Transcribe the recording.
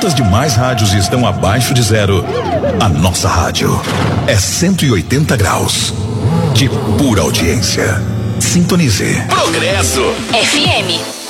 Enquanto as demais rádios estão abaixo de zero, a nossa rádio é 180 graus de pura audiência. Sintonize. Progresso FM.